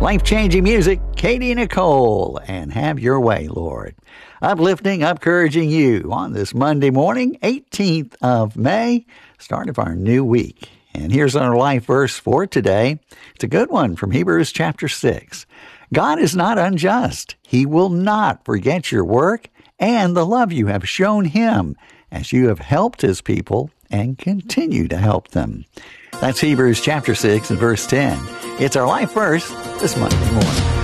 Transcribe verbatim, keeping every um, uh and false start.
Life-changing music, Katie Nicole, and Have Your Way, Lord. Uplifting, encouraging you on this Monday morning, eighteenth of May, start of our new week. And here's our life verse for today. It's a good one from Hebrews chapter six. God is not unjust. He will not forget your work and the love you have shown him as you have helped his people and continue to help them. That's Hebrews chapter six and verse ten. It's our life verse this Monday morning.